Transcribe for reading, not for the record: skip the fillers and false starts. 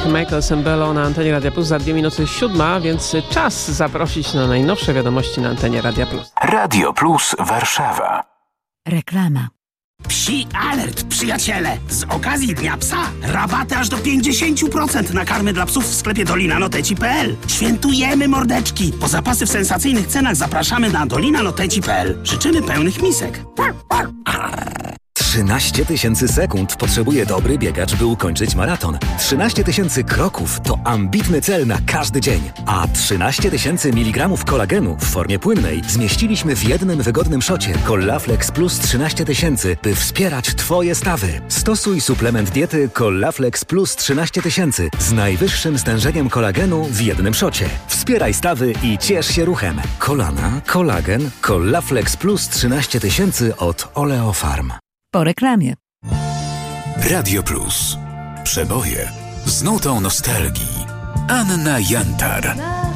Michael Sembello na antenie Radia Plus za 6:02, więc czas zaprosić na najnowsze wiadomości na antenie Radia Plus. Radio Plus Warszawa. Reklama. Psi alert, przyjaciele! Z okazji Dnia Psa rabaty aż do 50% na karmy dla psów w sklepie dolinaloteci.pl. Świętujemy mordeczki! Po zapasy w sensacyjnych cenach zapraszamy na dolinaloteci.pl. Życzymy pełnych misek. 13 000 sekund potrzebuje dobry biegacz, by ukończyć maraton. 13 000 kroków to ambitny cel na każdy dzień. A 13 000 mg kolagenu w formie płynnej zmieściliśmy w jednym wygodnym szocie Collaflex Plus 13 000, by wspierać Twoje stawy. Stosuj suplement diety Collaflex Plus 13 000 z najwyższym stężeniem kolagenu w jednym szocie. Wspieraj stawy i ciesz się ruchem. Kolana, kolagen, Collaflex Plus 13 000 od Oleofarm. Po reklamie. Radio Plus. Przeboje z nutą nostalgii. Anna Jantar.